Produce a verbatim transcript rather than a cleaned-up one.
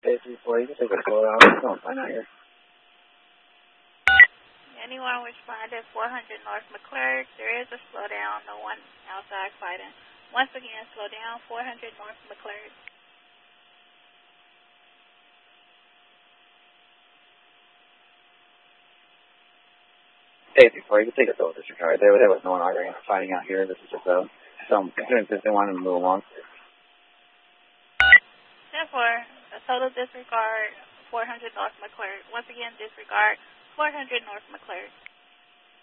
eight three four, you can take a slowdown. What's going on out here? Anyone responded four hundred North McClurg. There is a slowdown, no one outside fighting. Once again, slow down, four hundred North McClurg. eight three four, you can take a total disregard. There, there was no one arguing or fighting out here. This is just a, some students that they wanted to move along. Therefore, a total disregard, four hundred North McClurg. Once again, disregard, four hundred North McClurg.